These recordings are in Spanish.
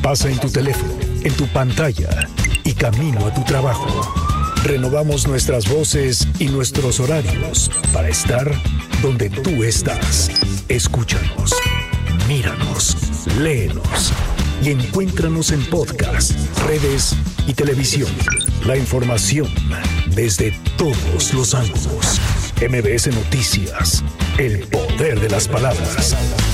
Pasa en tu teléfono, en tu pantalla y camino a tu trabajo. Renovamos nuestras voces y nuestros horarios para estar donde tú estás. Escúchanos, míranos, léenos y encuéntranos en podcast, redes y televisión. La información desde todos los ángulos. MBS Noticias, el poder de las palabras.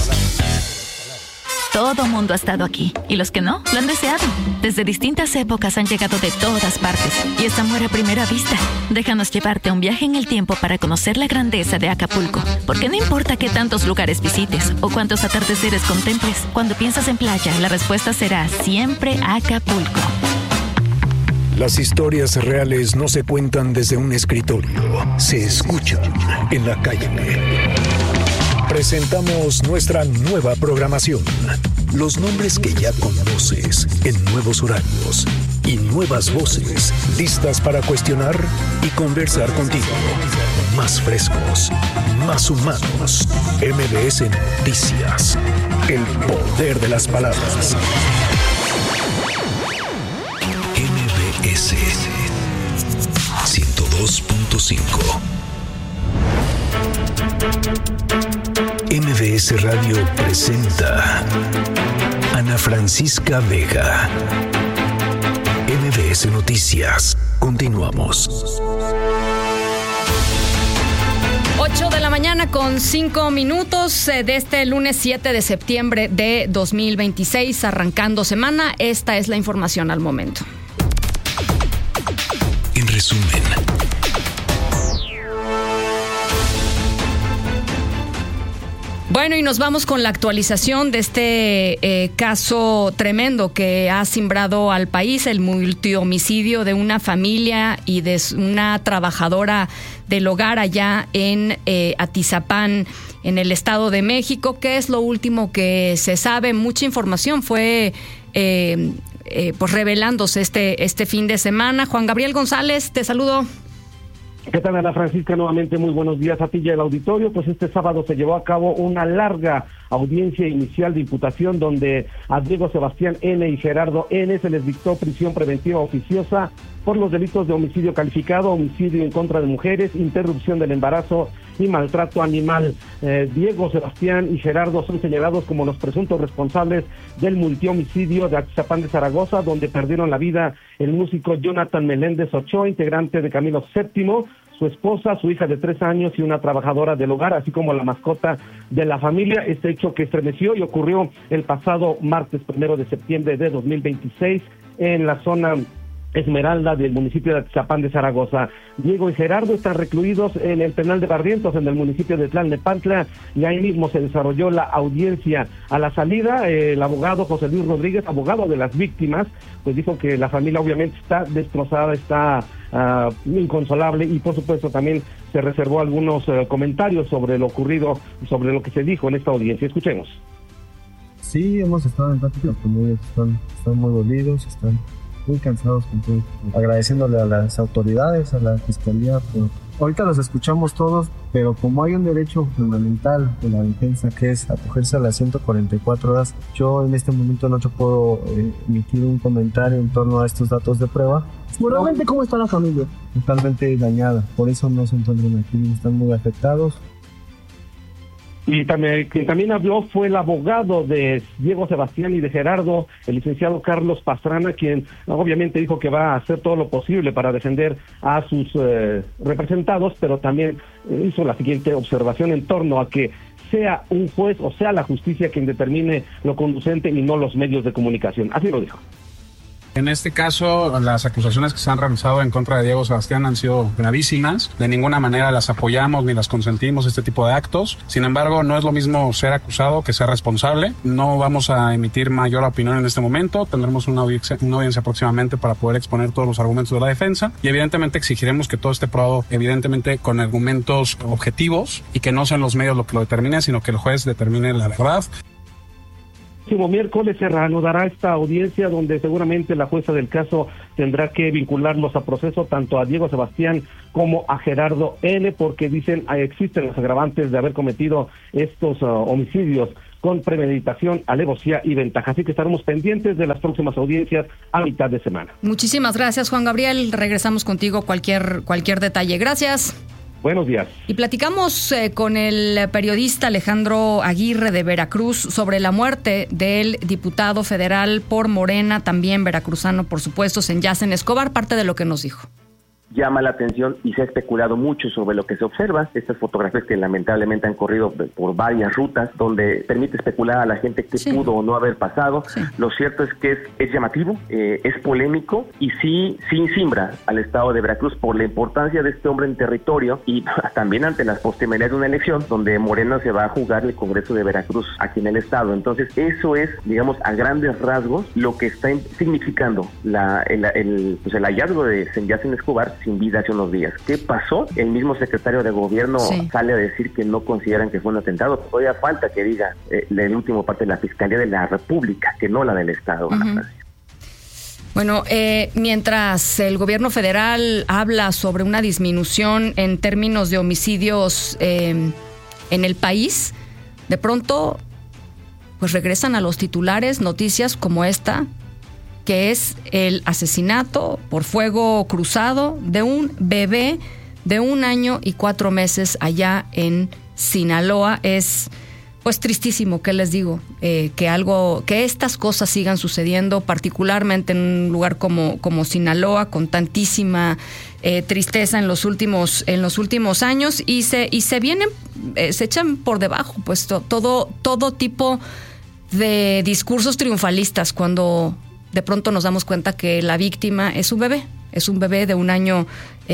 Todo mundo ha estado aquí, y los que no, lo han deseado. Desde distintas épocas han llegado de todas partes, y este amor a primera vista. Déjanos llevarte a un viaje en el tiempo para conocer la grandeza de Acapulco. Porque no importa qué tantos lugares visites o cuántos atardeceres contemples, cuando piensas en playa, la respuesta será siempre Acapulco. Las historias reales no se cuentan desde un escritorio, se escuchan en la calle. Presentamos nuestra nueva programación. Los nombres que ya conoces en nuevos horarios y nuevas voces listas para cuestionar y conversar contigo. Más frescos, más humanos. MBS Noticias. El poder de las palabras. MBS 102.5. MBS Radio presenta Ana Francisca Vega. MBS Noticias. Continuamos. 8 de la mañana con 5 minutos de este lunes 7 de septiembre de 2026, arrancando semana. Esta es la información al momento. En resumen. Bueno, y nos vamos con la actualización de este caso tremendo que ha cimbrado al país, el multihomicidio de una familia y de una trabajadora del hogar allá en Atizapán, en el Estado de México. ¿Qué es lo último que se sabe? Mucha información fue pues revelándose este fin de semana. Juan Gabriel González, te saludo. ¿Qué tal, Ana Francisca? Nuevamente muy buenos días a ti y al auditorio. Pues este sábado se llevó a cabo una larga audiencia inicial de imputación donde a Diego Sebastián N. y Gerardo N. se les dictó prisión preventiva oficiosa por los delitos de homicidio calificado, homicidio en contra de mujeres, interrupción del embarazo y maltrato animal. Diego Sebastián y Gerardo son señalados como los presuntos responsables del multihomicidio de Atizapán de Zaragoza, donde perdieron la vida el músico Jonathan Meléndez Ochoa, integrante de Camilo VII, su esposa, su hija de 3 años y una trabajadora del hogar, así como la mascota de la familia. Este hecho que estremeció y ocurrió el pasado martes 1 de septiembre de 2026 en la zona Esmeralda del municipio de Atizapán de Zaragoza. Diego y Gerardo están recluidos en el penal de Barrientos, en el municipio de Tlalnepantla, y ahí mismo se desarrolló la audiencia. A la salida, el abogado José Luis Rodríguez, abogado de las víctimas, pues dijo que la familia obviamente está destrozada, está inconsolable, y por supuesto también se reservó algunos comentarios sobre lo ocurrido, sobre lo que se dijo en esta audiencia. Escuchemos. Sí, hemos estado en plática con ellos, están muy dolidos, están muy cansados, agradeciéndole a las autoridades, a la fiscalía. Ahorita los escuchamos todos, pero como hay un derecho fundamental de la defensa, que es acogerse a las 144 horas, yo en este momento no te puedo emitir un comentario en torno a estos datos de prueba. Moralmente, ¿cómo está la familia? Totalmente dañada, por eso no se encuentran aquí, están muy afectados. Y también, quien también habló fue el abogado de Diego Sebastián y de Gerardo, el licenciado Carlos Pastrana, quien obviamente dijo que va a hacer todo lo posible para defender a sus representados, pero también hizo la siguiente observación en torno a que sea un juez o sea la justicia quien determine lo conducente y no los medios de comunicación. Así lo dijo. En este caso, las acusaciones que se han realizado en contra de Diego Sebastián han sido gravísimas. De ninguna manera las apoyamos ni las consentimos, este tipo de actos. Sin embargo, no es lo mismo ser acusado que ser responsable. No vamos a emitir mayor opinión en este momento. Tendremos una audiencia próximamente para poder exponer todos los argumentos de la defensa. Y evidentemente exigiremos que todo esté probado, evidentemente con argumentos objetivos, y que no sean los medios lo que lo determinen, sino que el juez determine la verdad. El próximo miércoles se reanudará esta audiencia donde seguramente la jueza del caso tendrá que vincularlos a proceso tanto a Diego Sebastián como a Gerardo N., porque dicen existen los agravantes de haber cometido estos homicidios con premeditación, alevosía y ventaja. Así que estaremos pendientes de las próximas audiencias a mitad de semana. Muchísimas gracias, Juan Gabriel. Regresamos contigo cualquier detalle. Gracias. Buenos días. Y platicamos con el periodista Alejandro Aguirre de Veracruz sobre la muerte del diputado federal por Morena, también veracruzano, por supuesto, Semyasen Escobar, parte de lo que nos dijo. Llama la atención y se ha especulado mucho sobre lo que se observa. Estas fotografías que lamentablemente han corrido por varias rutas, donde permite especular a la gente qué pudo o no haber pasado. Sí. Lo cierto es que es llamativo, es polémico y sí simbra al estado de Veracruz por la importancia de este hombre en territorio y también ante las postrimerías de una elección donde Morena se va a jugar el Congreso de Veracruz aquí en el estado. Entonces eso es, digamos, a grandes rasgos lo que está significando el hallazgo de Semyasen Escobar sin vida hace unos días. ¿Qué pasó? El mismo secretario de gobierno sale a decir que no consideran que fue un atentado. Todavía falta que diga el último parte de la Fiscalía de la República, que no la del Estado. Uh-huh. Bueno, mientras el gobierno federal habla sobre una disminución en términos de homicidios en el país, de pronto pues regresan a los titulares noticias como esta, que es el asesinato por fuego cruzado de un bebé de 1 año y 4 meses allá en Sinaloa. Es pues tristísimo, ¿qué les digo? Que estas cosas sigan sucediendo, particularmente en un lugar como Sinaloa, con tantísima tristeza en los últimos años, y se vienen, se echan por debajo pues todo tipo de discursos triunfalistas cuando de pronto nos damos cuenta que la víctima es un bebé de 1 año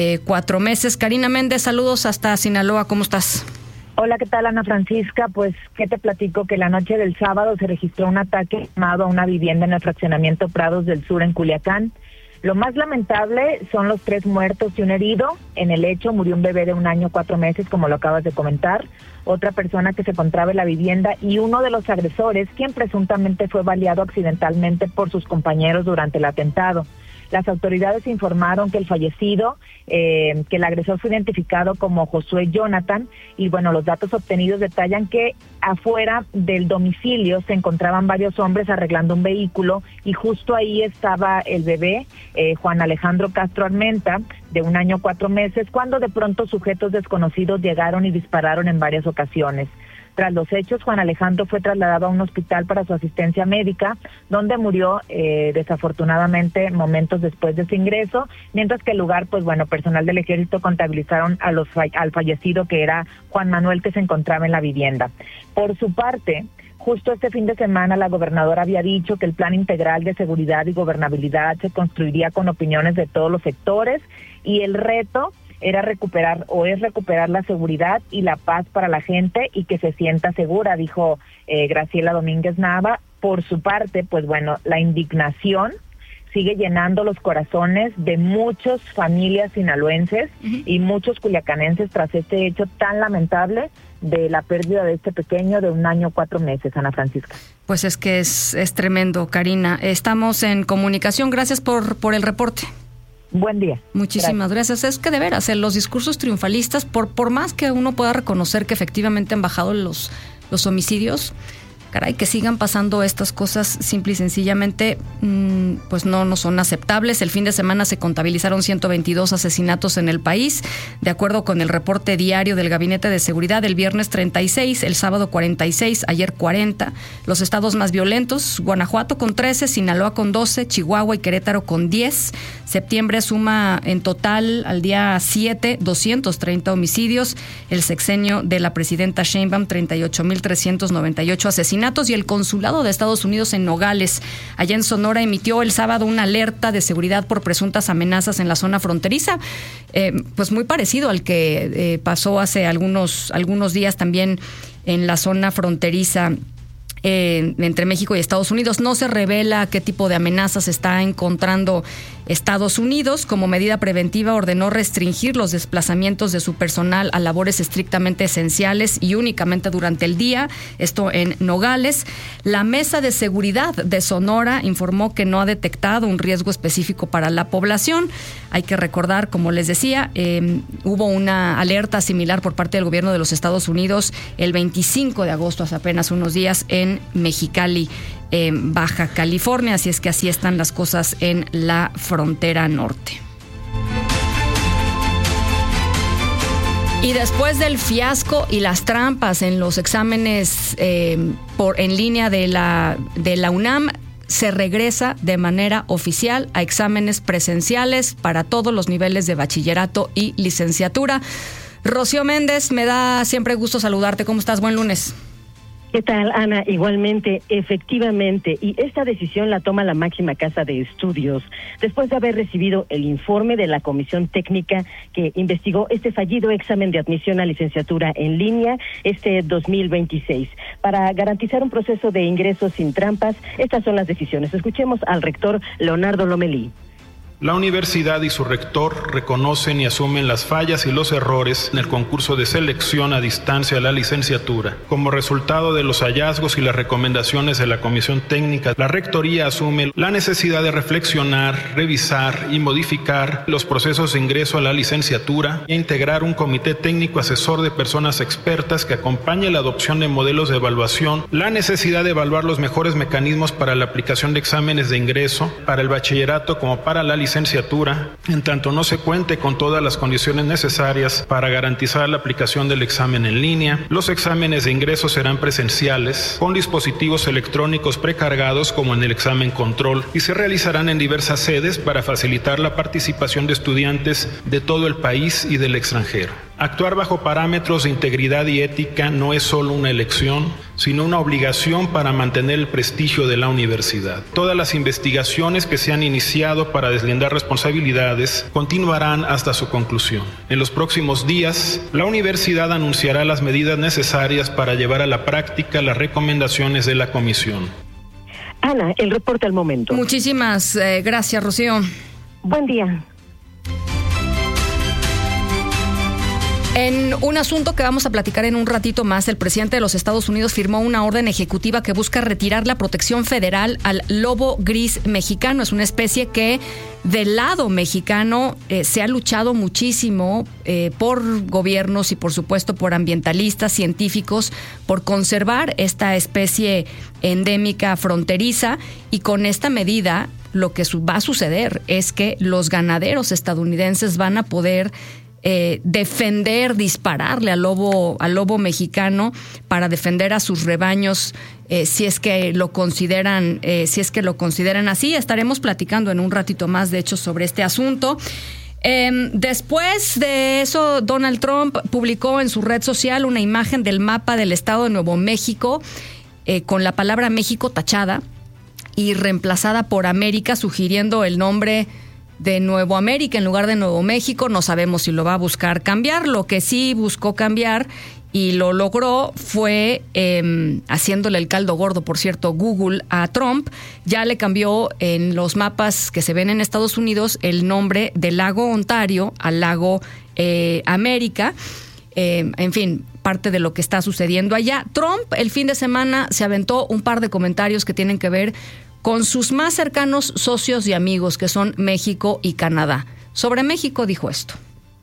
4 meses. Karina Méndez, saludos hasta Sinaloa, ¿cómo estás? Hola, ¿qué tal, Ana Francisca? Pues, ¿qué te platico? Que la noche del sábado se registró un ataque armado a una vivienda en el fraccionamiento Prados del Sur, en Culiacán. Lo más lamentable son los 3 muertos y un herido. En el hecho murió un bebé de 1 año 4 meses, como lo acabas de comentar. Otra persona que se encontraba en la vivienda y uno de los agresores, quien presuntamente fue baleado accidentalmente por sus compañeros durante el atentado. Las autoridades informaron que el fallecido, que el agresor fue identificado como Josué Jonathan, y bueno, los datos obtenidos detallan que afuera del domicilio se encontraban varios hombres arreglando un vehículo, y justo ahí estaba el bebé, Juan Alejandro Castro Armenta, de 1 año 4 meses, cuando de pronto sujetos desconocidos llegaron y dispararon en varias ocasiones. Tras los hechos, Juan Alejandro fue trasladado a un hospital para su asistencia médica, donde murió desafortunadamente momentos después de su ingreso, mientras que el lugar, pues bueno, personal del ejército contabilizaron al fallecido, que era Juan Manuel, que se encontraba en la vivienda. Por su parte, justo este fin de semana la gobernadora había dicho que el plan integral de seguridad y gobernabilidad se construiría con opiniones de todos los sectores, y el reto era recuperar la seguridad y la paz para la gente y que se sienta segura, dijo Graciela Domínguez Nava. Por su parte, pues bueno, la indignación sigue llenando los corazones de muchas familias sinaloenses y muchos culiacanenses tras este hecho tan lamentable de la pérdida de este pequeño de 1 año 4 meses, Ana Francisca. Pues es que es tremendo, Karina. Estamos en comunicación. Gracias por el reporte. Buen día. Muchísimas gracias. Es que de veras, los discursos triunfalistas, por más que uno pueda reconocer que efectivamente han bajado los homicidios, caray, que sigan pasando estas cosas simple y sencillamente pues no son aceptables. El fin de semana se contabilizaron 122 asesinatos en el país, de acuerdo con el reporte diario del Gabinete de Seguridad. El viernes 36, el sábado 46, ayer 40. Los estados más violentos: Guanajuato con 13, Sinaloa con 12, Chihuahua y Querétaro con 10. Septiembre suma en total al día 7 230 homicidios. El sexenio de la presidenta Sheinbaum, 38,398 asesinatos. Y el consulado de Estados Unidos en Nogales, allá en Sonora, emitió el sábado una alerta de seguridad por presuntas amenazas en la zona fronteriza, pues muy parecido al que pasó hace algunos días también en la zona fronteriza entre México y Estados Unidos. No se revela qué tipo de amenazas está encontrando Estados Unidos. Como medida preventiva, ordenó restringir los desplazamientos de su personal a labores estrictamente esenciales y únicamente durante el día, esto en Nogales. La Mesa de Seguridad de Sonora informó que no ha detectado un riesgo específico para la población. Hay que recordar, como les decía, hubo una alerta similar por parte del gobierno de los Estados Unidos el 25 de agosto, hace apenas unos días, en Mexicali, Baja California. Así es que así están las cosas en la frontera norte. Y después del fiasco y las trampas en los exámenes en línea de la UNAM, se regresa de manera oficial a exámenes presenciales para todos los niveles de bachillerato y licenciatura. Rocío Méndez, me da siempre gusto saludarte. ¿Cómo estás? Buen lunes. ¿Qué tal, Ana? Igualmente, efectivamente, y esta decisión la toma la máxima casa de estudios después de haber recibido el informe de la comisión técnica que investigó este fallido examen de admisión a licenciatura en línea 2026. Para garantizar un proceso de ingreso sin trampas, estas son las decisiones. Escuchemos al rector Leonardo Lomelí. La universidad y su rector reconocen y asumen las fallas y los errores en el concurso de selección a distancia a la licenciatura. Como resultado de los hallazgos y las recomendaciones de la Comisión Técnica, la Rectoría asume la necesidad de reflexionar, revisar y modificar los procesos de ingreso a la licenciatura e integrar un comité técnico asesor de personas expertas que acompañe la adopción de modelos de evaluación, la necesidad de evaluar los mejores mecanismos para la aplicación de exámenes de ingreso, para el bachillerato como para la licenciatura, en tanto no se cuente con todas las condiciones necesarias para garantizar la aplicación del examen en línea. Los exámenes de ingreso serán presenciales, con dispositivos electrónicos precargados como en el examen control, y se realizarán en diversas sedes para facilitar la participación de estudiantes de todo el país y del extranjero. Actuar bajo parámetros de integridad y ética no es solo una elección, sino una obligación para mantener el prestigio de la universidad. Todas las investigaciones que se han iniciado para deslindar responsabilidades continuarán hasta su conclusión. En los próximos días, la universidad anunciará las medidas necesarias para llevar a la práctica las recomendaciones de la comisión. Ana, el reporte al momento. Muchísimas gracias, Rocío. Buen día. En un asunto que vamos a platicar en un ratito más, el presidente de los Estados Unidos firmó una orden ejecutiva que busca retirar la protección federal al lobo gris mexicano. Es una especie que del lado mexicano se ha luchado muchísimo por gobiernos y por supuesto por ambientalistas, científicos, por conservar esta especie endémica fronteriza, y con esta medida lo que va a suceder es que los ganaderos estadounidenses van a poder defender, dispararle al lobo mexicano para defender a sus rebaños, si es que lo consideran así. Estaremos platicando en un ratito más, de hecho, sobre este asunto. Después de eso, Donald Trump publicó en su red social una imagen del mapa del estado de Nuevo México, con la palabra México tachada y reemplazada por América, sugiriendo el nombre de Nuevo América en lugar de Nuevo México. No sabemos si lo va a buscar cambiar. Lo que sí buscó cambiar y lo logró fue haciéndole el caldo gordo, por cierto, Google a Trump. Ya le cambió en los mapas que se ven en Estados Unidos el nombre del lago Ontario al lago América. En fin, parte de lo que está sucediendo allá. Trump el fin de semana se aventó un par de comentarios que tienen que ver con sus más cercanos socios y amigos, que son México y Canadá. Sobre México dijo esto.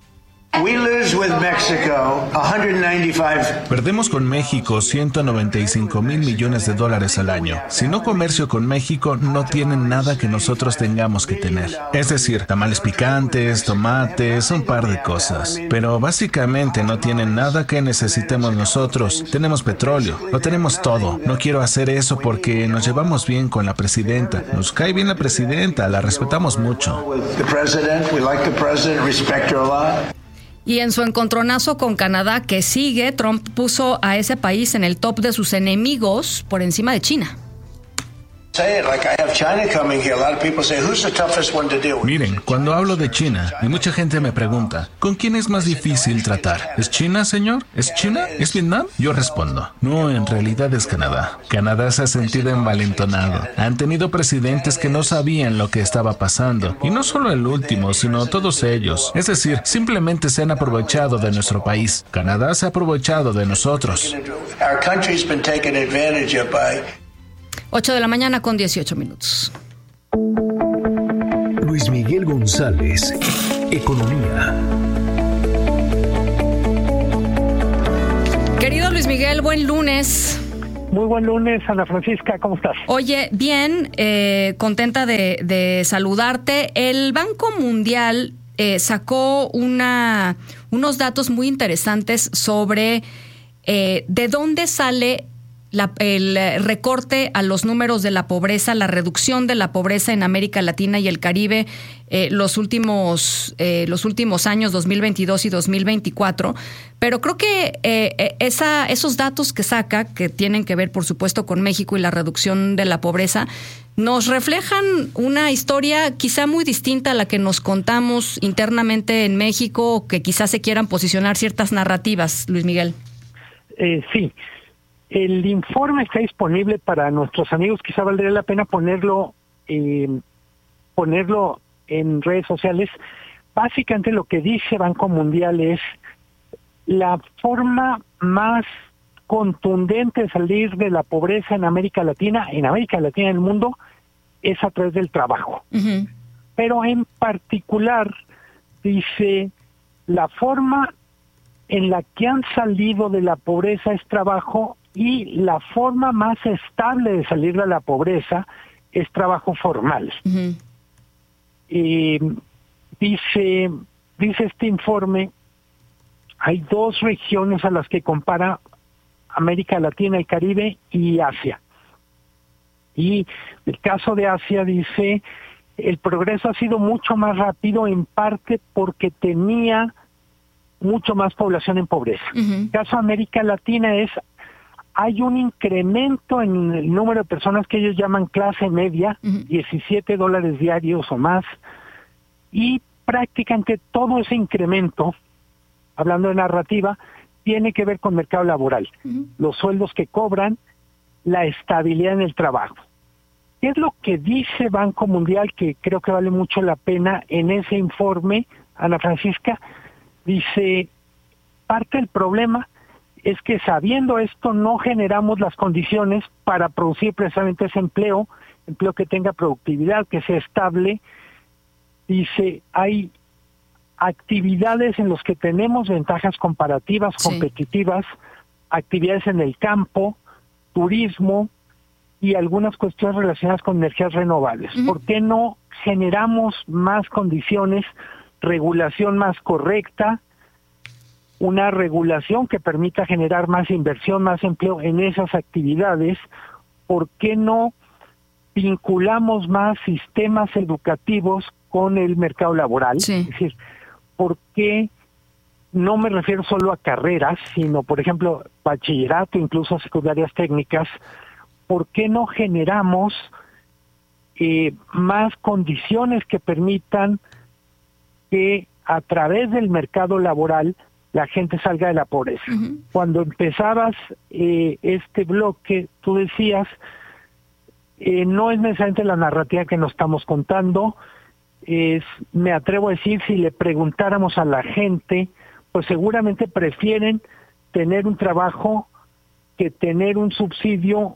Perdemos con México $195 mil millones al año. Si no comercio con México, no tienen nada que nosotros tengamos que tener. Es decir, tamales picantes, tomates, un par de cosas. Pero básicamente no tienen nada que necesitemos nosotros. Tenemos petróleo, lo tenemos todo. No quiero hacer eso porque nos llevamos bien con la presidenta. Nos cae bien la presidenta, la respetamos mucho. Y en su encontronazo con Canadá, que sigue, Trump puso a ese país en el top de sus enemigos por encima de China. Miren, cuando hablo de China, y mucha gente me pregunta, ¿con quién es más difícil tratar? ¿Es China, señor? ¿Es China? ¿Es Vietnam? Yo respondo, no, en realidad es Canadá. Canadá se ha sentido envalentonado. Han tenido presidentes que no sabían lo que estaba pasando. Y no solo el último, sino todos ellos. Es decir, simplemente se han aprovechado de nuestro país. Canadá se ha aprovechado de nosotros. 8 de la mañana con 18 minutos. Luis Miguel González, Economía. Querido Luis Miguel, buen lunes. Muy buen lunes, Ana Francisca, ¿cómo estás? Oye, bien, contenta de saludarte. El Banco Mundial sacó unos datos muy interesantes sobre de dónde sale el recorte a los números de la pobreza, la reducción de la pobreza en América Latina y el Caribe los últimos años, 2022 y 2024. Pero creo que esos datos que saca, que tienen que ver, por supuesto, con México y la reducción de la pobreza, nos reflejan una historia quizá muy distinta a la que nos contamos internamente en México, o que quizás se quieran posicionar ciertas narrativas, Luis Miguel. Sí. El informe está disponible para nuestros amigos. Quizá valdría la pena ponerlo en redes sociales. Básicamente lo que dice Banco Mundial es la forma más contundente de salir de la pobreza en América Latina y en el mundo, es a través del trabajo. Uh-huh. Pero en particular dice la forma en la que han salido de la pobreza es trabajo, y la forma más estable de salir de la pobreza es trabajo formal. Uh-huh. Dice este informe, hay dos regiones a las que compara América Latina y Caribe y Asia. Y el caso de Asia dice, el progreso ha sido mucho más rápido, en parte porque tenía mucho más población en pobreza. Uh-huh. El caso de América Latina hay un incremento en el número de personas que ellos llaman clase media, uh-huh. $17 diarios o más, y prácticamente todo ese incremento, hablando de narrativa, tiene que ver con mercado laboral, uh-huh. Los sueldos que cobran, la estabilidad en el trabajo. ¿Qué es lo que dice Banco Mundial, que creo que vale mucho la pena en ese informe, Ana Francisca? Dice, parte del problema es que sabiendo esto no generamos las condiciones para producir precisamente ese empleo que tenga productividad, que sea estable. Dice, hay actividades en las que tenemos ventajas comparativas, competitivas, actividades en el campo, turismo y algunas cuestiones relacionadas con energías renovables. Uh-huh. ¿Por qué no generamos más condiciones, regulación más correcta, una regulación que permita generar más inversión, más empleo en esas actividades? ¿Por qué no vinculamos más sistemas educativos con el mercado laboral? Sí. Es decir, ¿por qué no me refiero solo a carreras, sino, por ejemplo, bachillerato, incluso secundarias técnicas? ¿Por qué no generamos más condiciones que permitan que a través del mercado laboral la gente salga de la pobreza? Uh-huh. Cuando empezabas este bloque, tú decías, no es necesariamente la narrativa que nos estamos contando, me atrevo a decir, si le preguntáramos a la gente, pues seguramente prefieren tener un trabajo que tener un subsidio,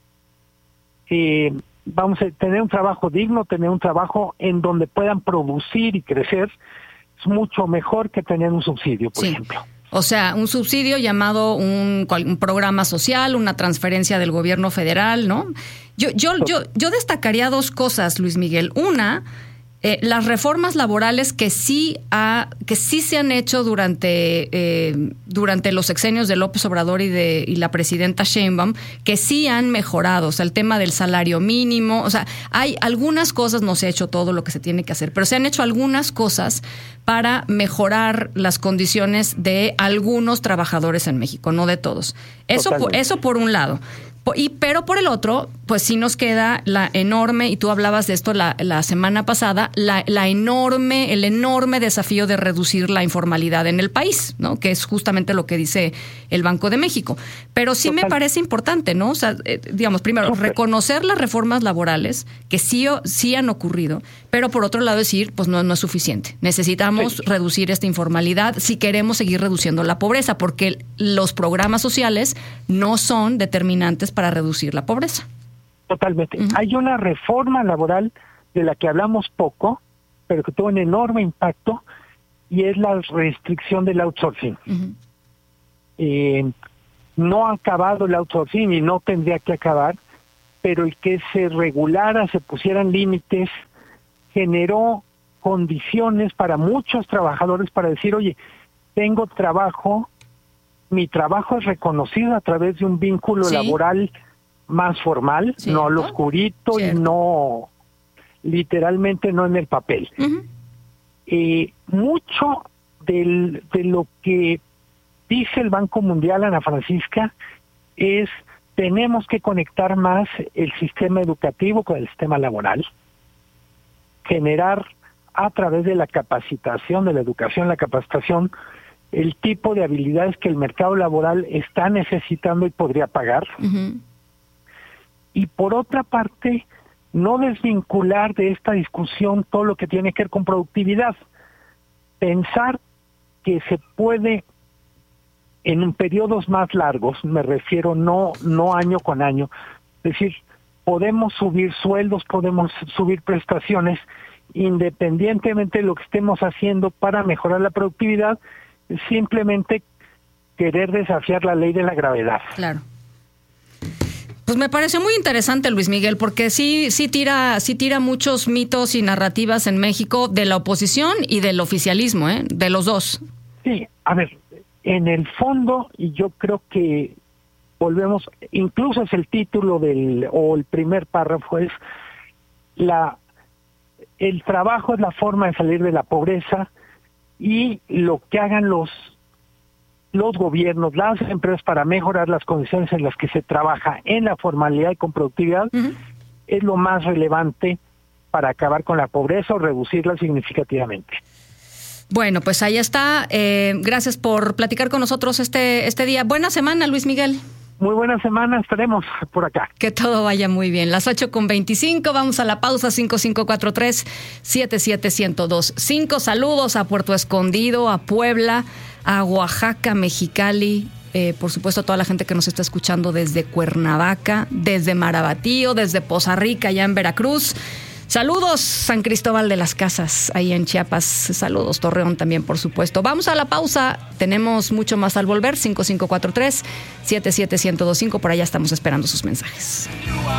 vamos a tener un trabajo digno, tener un trabajo en donde puedan producir y crecer. Es mucho mejor que tener un subsidio, por ejemplo. O sea, un subsidio llamado un programa social, una transferencia del gobierno federal, ¿no? Yo destacaría dos cosas, Luis Miguel. Una, las reformas laborales que sí se han hecho durante los sexenios de López Obrador y la presidenta Sheinbaum, que sí han mejorado. O sea, el tema del salario mínimo, o sea, hay algunas cosas, no se ha hecho todo lo que se tiene que hacer, pero se han hecho algunas cosas para mejorar las condiciones de algunos trabajadores en México, no de todos. Eso por un lado. Pero por el otro, pues sí nos queda la enorme, y tú hablabas de esto la semana pasada, el enorme desafío de reducir la informalidad en el país, ¿no? Que es justamente lo que dice el Banco de México. Pero sí me parece importante, ¿no? O sea, digamos, primero, reconocer las reformas laborales que sí han ocurrido, pero por otro lado decir, pues no es suficiente. Necesitamos reducir esta informalidad si queremos seguir reduciendo la pobreza, porque los programas sociales no son determinantes para reducir la pobreza. Totalmente. Hay una reforma laboral de la que hablamos poco, pero que tuvo un enorme impacto, y es la restricción del outsourcing. No ha acabado el outsourcing y no tendría que acabar, pero el que se regulara, se pusieran límites, generó condiciones para muchos trabajadores para decir, oye, tengo trabajo, mi trabajo es reconocido a través de un vínculo laboral más formal, no al oscurito y no, literalmente no en el papel. Mucho de lo que dice el Banco Mundial, Ana Francisca, es tenemos que conectar más el sistema educativo con el sistema laboral, generar a través de la capacitación, de la educación, la capacitación, el tipo de habilidades que el mercado laboral está necesitando y podría pagar. Y por otra parte, no desvincular de esta discusión todo lo que tiene que ver con productividad. Pensar que se puede, en periodos más largos, me refiero no año con año, es decir, podemos subir sueldos, podemos subir prestaciones, independientemente de lo que estemos haciendo para mejorar la productividad, simplemente querer desafiar la ley de la gravedad. Claro. Pues me pareció muy interesante, Luis Miguel, porque sí tira muchos mitos y narrativas en México de la oposición y del oficialismo, de los dos. Sí, a ver, en el fondo, y yo creo que volvemos, incluso es el título o el primer párrafo, es el trabajo es la forma de salir de la pobreza, y lo que hagan los gobiernos, las empresas para mejorar las condiciones en las que se trabaja en la formalidad y con productividad es lo más relevante para acabar con la pobreza o reducirla significativamente. Bueno, pues ahí está. Gracias por platicar con nosotros este día. Buena semana, Luis Miguel. Muy buena semana, estaremos por acá. Que todo vaya muy bien. Las 8:25, vamos a la pausa. 5543-77125. Saludos a Puerto Escondido, a Puebla, a Oaxaca, Mexicali, por supuesto a toda la gente que nos está escuchando desde Cuernavaca, desde Marabatío, desde Poza Rica, allá en Veracruz. Saludos, San Cristóbal de las Casas, ahí en Chiapas. Saludos, Torreón también, por supuesto. Vamos a la pausa. Tenemos mucho más al volver. 5543-77125. Por allá estamos esperando sus mensajes.